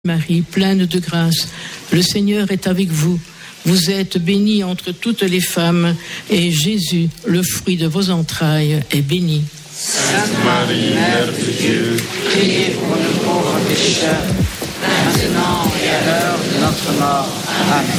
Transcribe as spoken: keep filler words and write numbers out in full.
Marie, pleine de grâce, le Seigneur est avec vous. Vous êtes bénie entre toutes les femmes, et Jésus, le fruit de vos entrailles, est béni. Sainte Marie, Mère de Dieu, priez pour nous pauvres pécheurs, maintenant et à l'heure de notre mort. Amen.